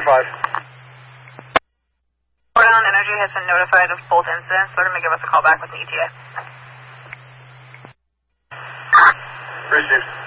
Port on Energy has been notified of both incidents. So to give us a call back with the ETA. Received.